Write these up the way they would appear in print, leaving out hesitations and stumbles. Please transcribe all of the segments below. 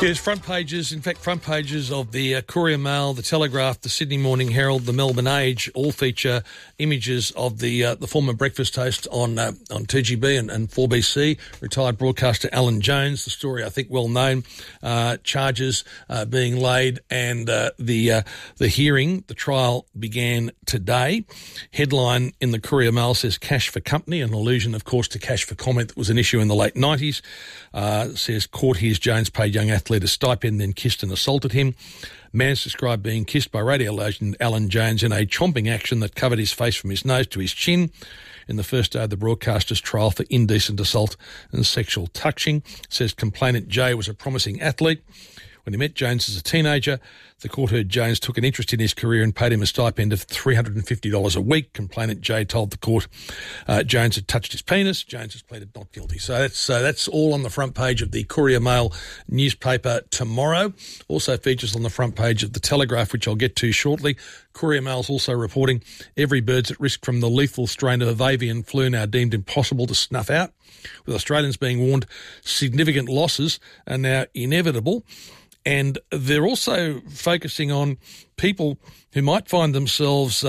Yes, front pages of the Courier Mail, the Telegraph, the Sydney Morning Herald, the Melbourne Age all feature images of the former breakfast host on 2GB and 4BC, retired broadcaster Alan Jones. The story, I think, well known. Charges being laid, and the hearing, the trial began today. Headline in the Courier Mail says cash for company, an allusion, of course, to cash for comment that was an issue in the late 90s. Says court hears Jones paid young athlete a stipend, then kissed and assaulted him. Man's described being kissed by radio legend Alan Jones in a chomping action that covered his face from his nose to his chin in the first day of the broadcaster's trial for indecent assault and sexual touching. Says complainant Jay was a promising athlete. When he met Jones as a teenager, the court heard Jones took an interest in his career and paid him a stipend of $350 a week. Complainant Jay told the court Jones had touched his penis. Jones has pleaded not guilty. So that's all on the front page of the Courier Mail newspaper tomorrow. Also features on the front page of the Telegraph, which I'll get to shortly. Courier Mail's also reporting every bird's at risk from the lethal strain of avian flu now deemed impossible to snuff out, with Australians being warned significant losses are now inevitable. And they're also focusing on people who might find themselves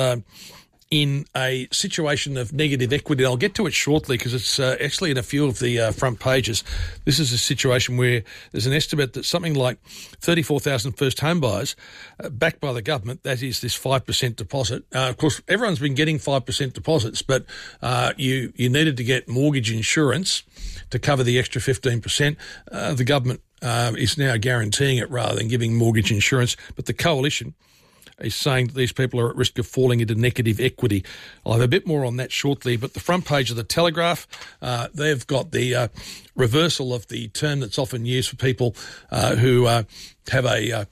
in a situation of negative equity. I'll get to it shortly because it's actually in a few of the front pages. This is a situation where there's an estimate that something like 34,000 first home buyers backed by the government, that is this 5% deposit. Of course, everyone's been getting 5% deposits, but you needed to get mortgage insurance to cover the extra 15%. The government is now guaranteeing it rather than giving mortgage insurance. But the coalition is saying that these people are at risk of falling into negative equity. I'll have a bit more on that shortly. But the front page of the Telegraph, they've got the reversal of the term that's often used for people who have I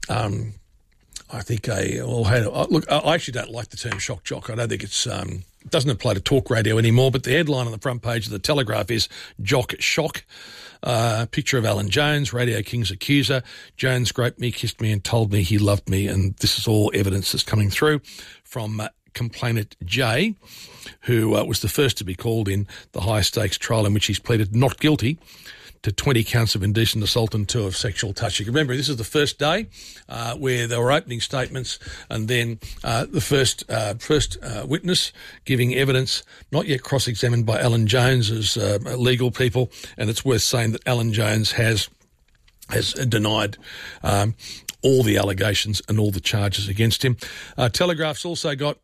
actually don't like the term shock jock. I don't think it's doesn't apply to talk radio anymore, but the headline on the front page of the Telegraph is Jock Shock. Picture of Alan Jones, Radio King's accuser. Jones groped me, kissed me and told me he loved me, and this is all evidence that's coming through from complainant Jay, who was the first to be called in the high-stakes trial in which he's pleaded not guilty to 20 counts of indecent assault and 2 of sexual touching. Remember, this is the first day where there were opening statements and then the first witness giving evidence, not yet cross-examined by Alan Jones's legal people, and it's worth saying that Alan Jones has denied all the allegations and all the charges against him. Telegraph's also got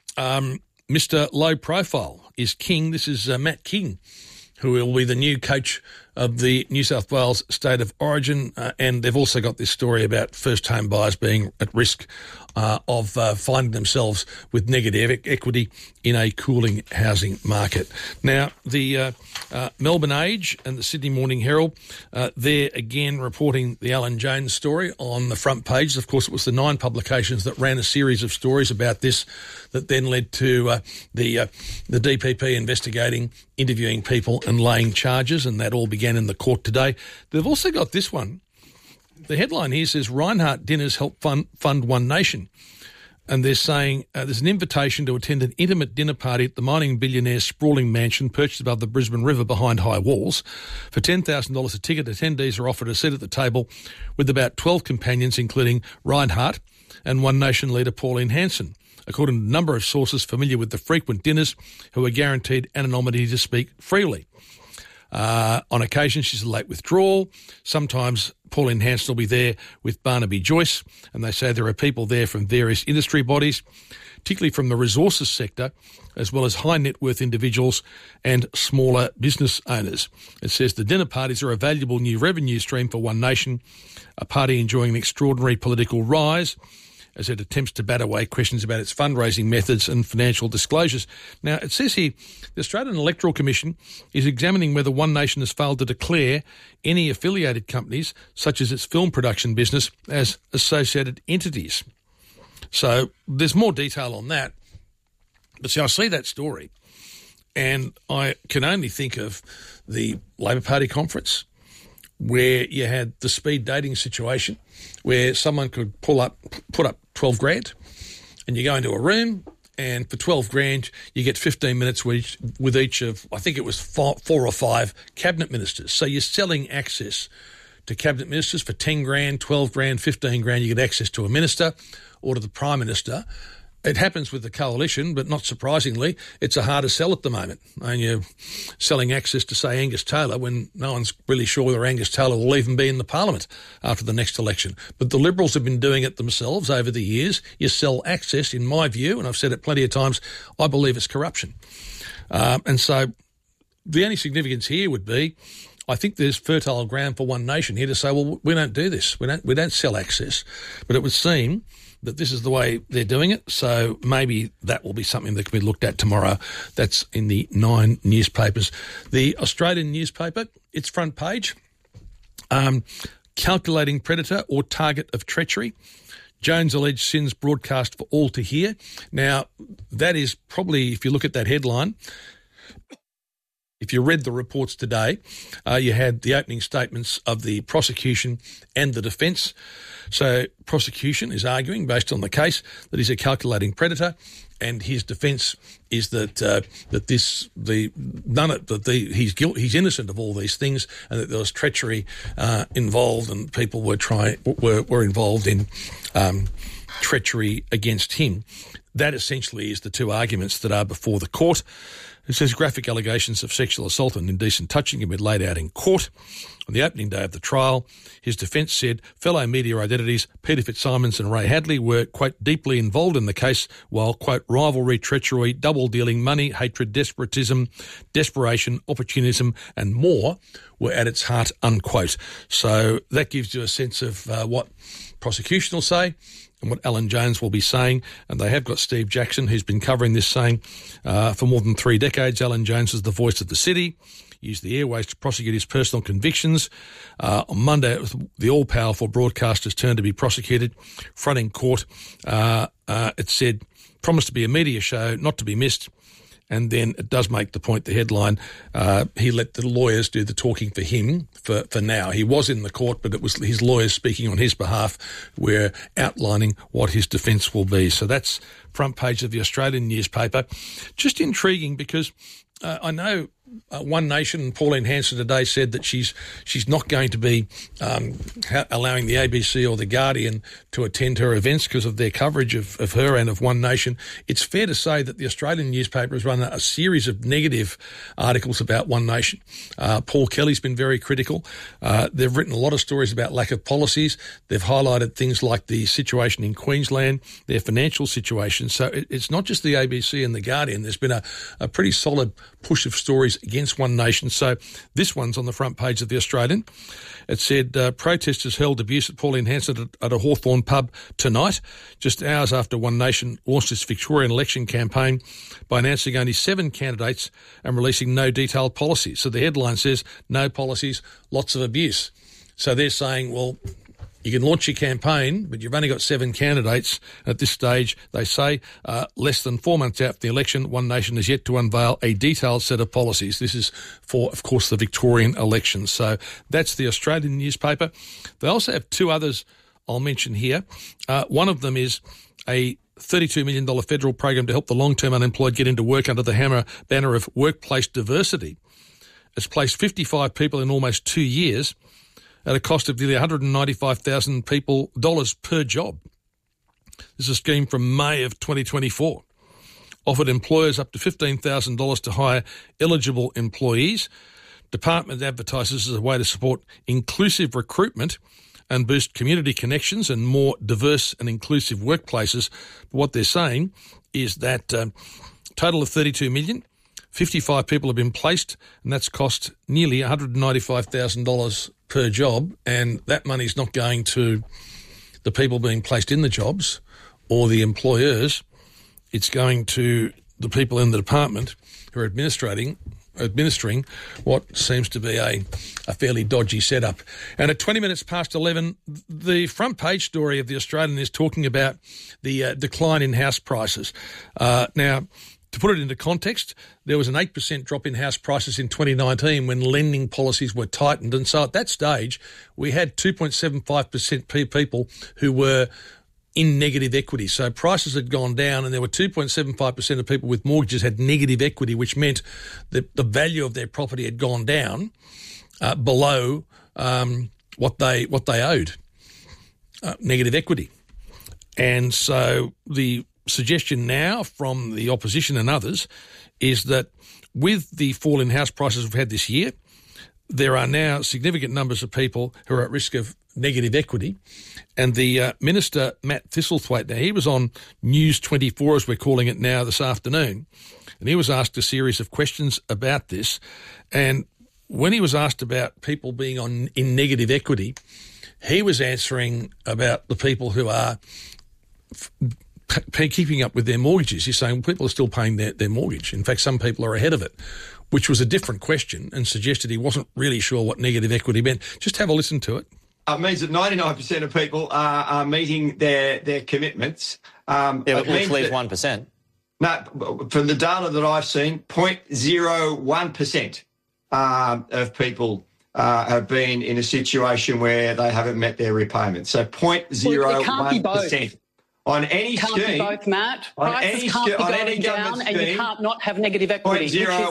Mr. Low Profile is king. This is Matt King, who will be the new coach of the New South Wales State of Origin, and they've also got this story about first home buyers being at risk of finding themselves with negative equity in a cooling housing market. Now, the Melbourne Age and the Sydney Morning Herald, they're again reporting the Alan Jones story on the front pages. Of course, it was the 9 publications that ran a series of stories about this that then led to the DPP investigating, interviewing people and laying charges, and that all began in the court today. They've also got this one. The headline here says Reinhardt dinners help fund One Nation. And they're saying there's an invitation to attend an intimate dinner party at the mining billionaire's sprawling mansion perched above the Brisbane River behind high walls. For $10,000 a ticket, attendees are offered a seat at the table with about 12 companions, including Reinhardt and One Nation leader Pauline Hanson, according to a number of sources familiar with the frequent dinners who are guaranteed anonymity to speak freely. On occasion, she's a late withdrawal. Sometimes Pauline Hanson will be there with Barnaby Joyce, and they say there are people there from various industry bodies, particularly from the resources sector, as well as high net worth individuals and smaller business owners. It says the dinner parties are a valuable new revenue stream for One Nation, a party enjoying an extraordinary political rise as it attempts to bat away questions about its fundraising methods and financial disclosures. Now, it says here, the Australian Electoral Commission is examining whether One Nation has failed to declare any affiliated companies, such as its film production business, as associated entities. So there's more detail on that. But see, I see that story, and I can only think of the Labor Party conference where you had the speed dating situation where someone could put up 12 grand and you go into a room and for 12 grand you get 15 minutes with each of, I think it was 4 or 5 cabinet ministers. So you're selling access to cabinet ministers for 10 grand, 12 grand, 15 grand. You get access to a minister or to the Prime Minister. It happens with the coalition, but not surprisingly, it's a harder sell at the moment. And you're selling access to, say, Angus Taylor when no one's really sure whether Angus Taylor will even be in the parliament after the next election. But the Liberals have been doing it themselves over the years. You sell access, in my view, and I've said it plenty of times, I believe it's corruption. And so the only significance here would be, I think there's fertile ground for One Nation here to say, well, we don't do this. We don't sell access. But it would seem that this is the way they're doing it, so maybe that will be something that can be looked at tomorrow. That's in the 9 newspapers. The Australian newspaper, its front page, calculating predator or target of treachery. Jones alleged sins broadcast for all to hear. Now, that is probably, if you look at that headline, if you read the reports today, you had the opening statements of the prosecution and the defence. So prosecution is arguing, based on the case, that he's a calculating predator, and his defence is that he's innocent of all these things, and that there was treachery involved, and people were involved in treachery against him. That essentially is the two arguments that are before the court. It says graphic allegations of sexual assault and indecent touching have been laid out in court. On the opening day of the trial, his defence said fellow media identities Peter Fitzsimons and Ray Hadley were, quote, deeply involved in the case, while, quote, rivalry, treachery, double-dealing, money, hatred, desperation, opportunism and more were at its heart, unquote. So that gives you a sense of what prosecution will say and what Alan Jones will be saying. And they have got Steve Jackson, who's been covering this, saying for more than 3 decades, Alan Jones is the voice of the city, used the airways to prosecute his personal convictions. On Monday, it was the all-powerful broadcaster's turn to be prosecuted. Fronting court, it said, promised to be a media show, not to be missed. And then it does make the point, the headline, he let the lawyers do the talking for him for now. He was in the court, but it was his lawyers speaking on his behalf, were outlining what his defence will be. So that's front page of the Australian newspaper. Just intriguing because I know One Nation and Pauline Hanson today said that she's not going to be allowing the ABC or the Guardian to attend her events because of their coverage of her and of One Nation. It's fair to say that the Australian newspaper has run a series of negative articles about One Nation. Paul Kelly's been very critical. They've written a lot of stories about lack of policies. They've highlighted things like the situation in Queensland, their financial situation. So it's not just the ABC and the Guardian. There's been a pretty solid push of stories against One Nation. So this one's on the front page of the Australian. It said protesters held abuse at Pauline Hanson at a Hawthorn pub tonight, just hours after One Nation launched its Victorian election campaign by announcing only 7 candidates and releasing no detailed policies. So the headline says, no policies, lots of abuse. So they're saying, well, you can launch your campaign, but you've only got 7 candidates. At this stage, they say, less than 4 months out from the election, One Nation has yet to unveil a detailed set of policies. This is for, of course, the Victorian election. So that's the Australian newspaper. They also have 2 others I'll mention here. One of them is a $32 million federal program to help the long-term unemployed get into work under the banner of workplace diversity. It's placed 55 people in almost 2 years at a cost of nearly $195,000 per job. This is a scheme from May of 2024. Offered employers up to $15,000 to hire eligible employees. Department advertises as a way to support inclusive recruitment and boost community connections and more diverse and inclusive workplaces. But what they're saying is that total of $32 million, 55 people have been placed, and that's cost nearly $195,000 per job, and that money's not going to the people being placed in the jobs or the employers. It's going to the people in the department who are administering what seems to be a fairly dodgy setup. And at 20 minutes past 11, the front page story of The Australian is talking about the decline in house prices. Now, to put it into context, there was an 8% drop in house prices in 2019 when lending policies were tightened. And so at that stage, we had 2.75% people who were in negative equity. So prices had gone down and there were 2.75% of people with mortgages had negative equity, which meant that the value of their property had gone down below what they owed, negative equity. And so the suggestion now from the opposition and others is that with the fall in house prices we've had this year, there are now significant numbers of people who are at risk of negative equity. And the Minister, Matt Thistlethwaite, now he was on News 24, as we're calling it now, this afternoon, and he was asked a series of questions about this. And when he was asked about people being in negative equity, he was answering about the people who are keeping up with their mortgages. He's saying people are still paying their mortgage. In fact, some people are ahead of it, which was a different question and suggested he wasn't really sure what negative equity meant. Just have a listen to it. It means that 99% of people are meeting their commitments. Which leaves 1%. No, from the data that I've seen, 0.01% of people have been in a situation where they haven't met their repayments. So 0.01%. On any scheme, can't be both, Matt. Prices can't be going down, and you can't not have negative equity.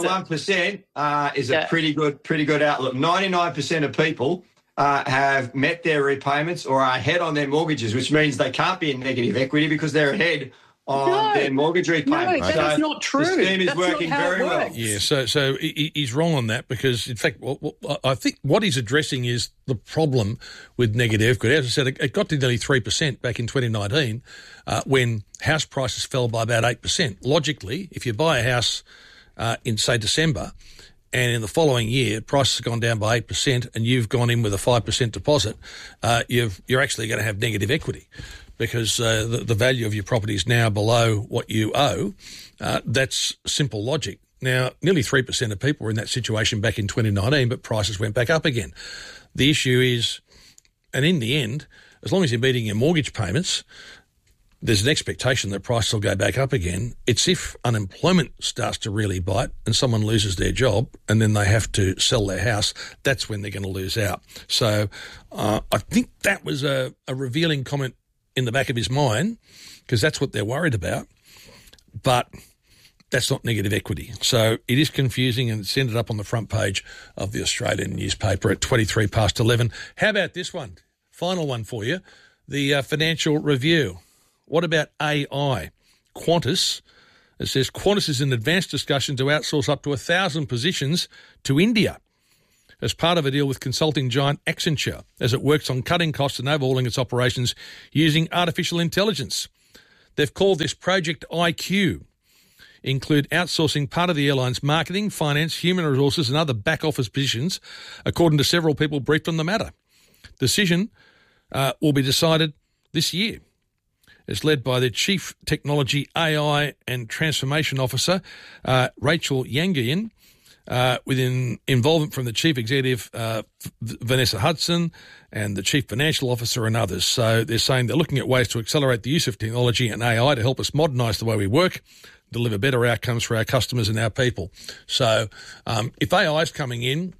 0.01% is a pretty good outlook. 99% of people have met their repayments or are ahead on their mortgages, which means they can't be in negative equity because they're ahead on their mortgage repayments. No, that's not true. The scheme is working very well. Yeah, so he's wrong on that because, in fact, I think what he's addressing is the problem with negative equity. As I said, it got to nearly 3% back in 2019 when house prices fell by about 8%. Logically, if you buy a house in, say, December, and in the following year, prices have gone down by 8% and you've gone in with a 5% deposit, you're actually going to have negative equity because the value of your property is now below what you owe. That's simple logic. Now, nearly 3% of people were in that situation back in 2019, but prices went back up again. The issue is, and in the end, as long as you're meeting your mortgage payments, there's an expectation that prices will go back up again. It's if unemployment starts to really bite and someone loses their job and then they have to sell their house, that's when they're going to lose out. So I think that was a revealing comment in the back of his mind because that's what they're worried about. But that's not negative equity. So it is confusing and it's ended up on the front page of the Australian newspaper at 23 past 11. How about this one? Final one for you. The Financial Review. What about AI? Qantas, it says Qantas is in advanced discussion to outsource up to 1,000 positions to India as part of a deal with consulting giant Accenture as it works on cutting costs and overhauling its operations using artificial intelligence. They've called this Project IQ, include outsourcing part of the airline's marketing, finance, human resources and other back-office positions, according to several people briefed on the matter. Decision will be decided this year. It's led by the Chief Technology, AI and Transformation Officer, Rachel Yangian, with involvement from the Chief Executive, Vanessa Hudson, and the Chief Financial Officer and others. So they're saying they're looking at ways to accelerate the use of technology and AI to help us modernise the way we work, deliver better outcomes for our customers and our people. So if AI is coming in,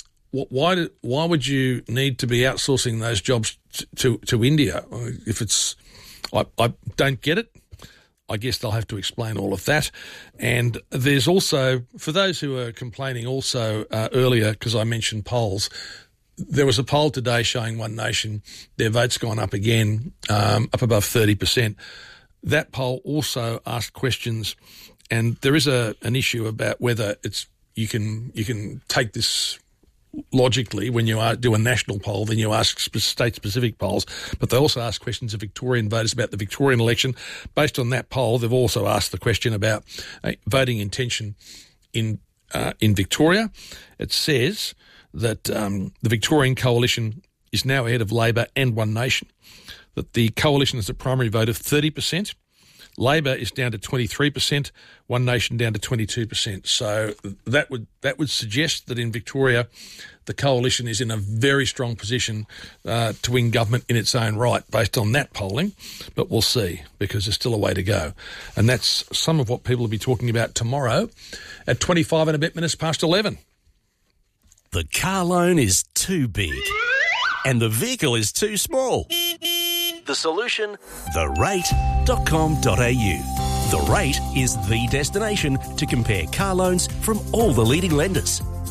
why would you need to be outsourcing those jobs to India? If it's... I don't get it. I guess they'll have to explain all of that. And there's also, for those who are complaining also earlier, because I mentioned polls, there was a poll today showing One Nation, their vote's gone up again, up above 30%. That poll also asked questions, and there is an issue about whether you can take this logically when you do a national poll, then you ask state-specific polls, but they also ask questions of Victorian voters about the Victorian election. Based on that poll, they've also asked the question about voting intention in Victoria. It says that the Victorian coalition is now ahead of Labor and One Nation, that the coalition has a primary vote of 30%. Labor is down to 23%, One Nation down to 22%. So that would suggest that in Victoria, the coalition is in a very strong position to win government in its own right based on that polling. But we'll see, because there's still a way to go. And that's some of what people will be talking about tomorrow at 25 and a bit minutes past 11. The car loan is too big and the vehicle is too small. The solution? therate.com.au. The Rate is the destination to compare car loans from all the leading lenders.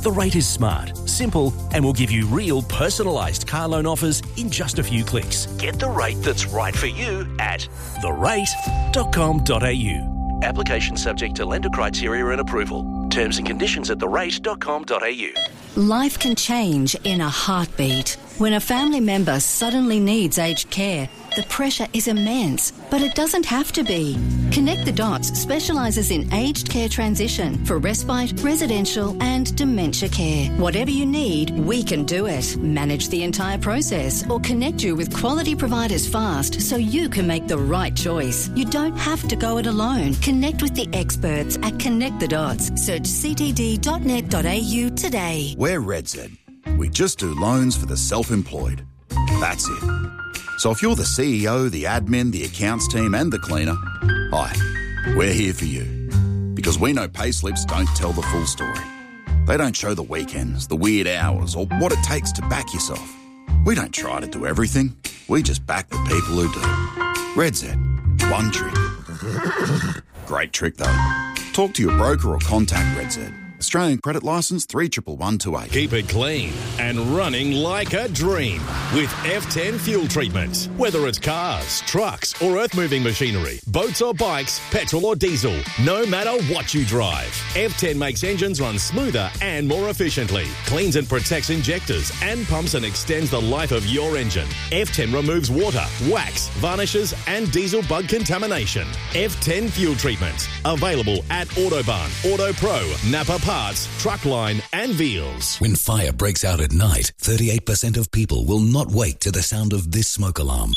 The Rate is smart, simple, and will give you real personalised car loan offers in just a few clicks. Get the rate that's right for you at therate.com.au. Application subject to lender criteria and approval. Terms and conditions at therate.com.au. Life can change in a heartbeat. When a family member suddenly needs aged care, the pressure is immense, but it doesn't have to be. Connect the Dots specialises in aged care transition for respite, residential and dementia care. Whatever you need, we can do it. Manage the entire process or connect you with quality providers fast so you can make the right choice. You don't have to go it alone. Connect with the experts at Connect the Dots. Search ctd.net.au today. We're RedZ. We just do loans for the self-employed. That's it. So if you're the CEO, the admin, the accounts team and the cleaner, hi, we're here for you. Because we know payslips don't tell the full story. They don't show the weekends, the weird hours or what it takes to back yourself. We don't try to do everything. We just back the people who do. RedZ. One trick. Great trick though. Talk to your broker or contact RedZ. Australian credit licence 311128. Keep it clean and running like a dream with F10 fuel treatment. Whether it's cars, trucks or earth-moving machinery, boats or bikes, petrol or diesel, no matter what you drive, F10 makes engines run smoother and more efficiently, cleans and protects injectors and pumps and extends the life of your engine. F10 removes water, wax, varnishes and diesel bug contamination. F10 fuel treatment. Available at Autobahn, Auto Pro, Napa Parts, Truckline and Veals. When fire breaks out at night, 38% of people will not wake to the sound of this smoke alarm.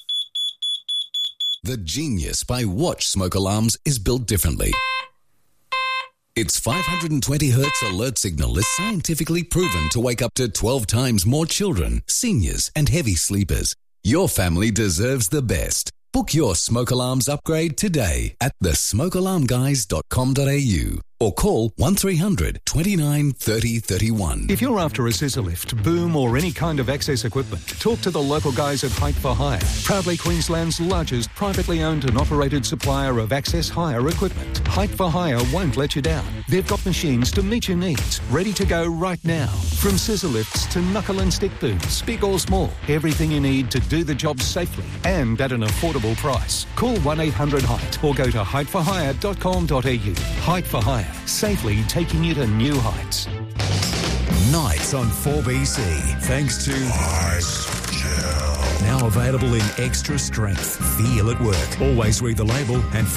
The genius by Watch smoke alarms is built differently. Its 520 Hz alert signal is scientifically proven to wake up to 12 times more children, seniors and heavy sleepers. Your family deserves the best. Book your smoke alarms upgrade today at thesmokealarmguys.com.au or call 1300 29 30 31. If you're after a scissor lift, boom or any kind of access equipment, talk to the local guys at Height for Hire, proudly Queensland's largest privately owned and operated supplier of access hire equipment. Height for Hire won't let you down. They've got machines to meet your needs, ready to go right now. From scissor lifts to knuckle and stick booms, big or small, everything you need to do the job safely and at an affordable price. Call 1-800-HEIGHT or go to heightforhire.com.au. Height for Hire, safely taking you to new heights. Nights on 4BC, thanks to Ice Gel. Now available in extra strength. Feel at work. Always read the label and